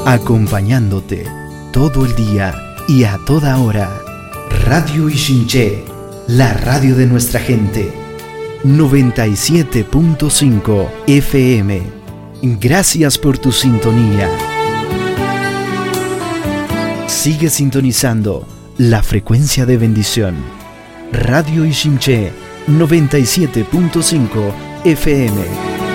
acompañándote todo el día y a toda hora. Radio Ichinché, la radio de nuestra gente. 97.5 FM. Gracias por tu sintonía. Sigue sintonizando la frecuencia de bendición. Radio Ichinché 97.5 FM.